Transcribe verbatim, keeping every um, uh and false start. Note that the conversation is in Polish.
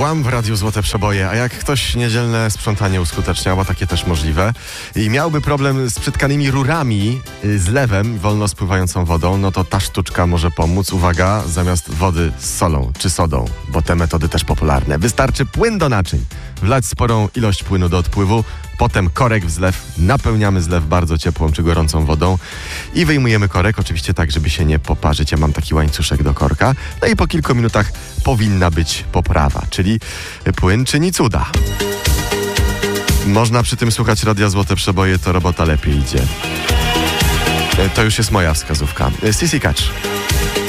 Włam w Radiu Złote Przeboje, a jak ktoś niedzielne sprzątanie uskuteczniał, bo takie też możliwe, i miałby problem z przytkanymi rurami, z lewem, wolno spływającą wodą, no to ta sztuczka może pomóc. Uwaga, zamiast wody z solą czy sodą, bo te metody też popularne. Wystarczy płyn do naczyń, wlać sporą ilość płynu do odpływu, potem korek w zlew, napełniamy zlew bardzo ciepłą czy gorącą wodą i wyjmujemy korek, oczywiście tak, żeby się nie poparzyć. Ja mam taki łańcuszek do korka. No i po kilku minutach powinna być poprawa, czyli płyn czyni cuda. Można przy tym słuchać Radia Złote Przeboje, to robota lepiej idzie. To już jest moja wskazówka. Sissy Catch.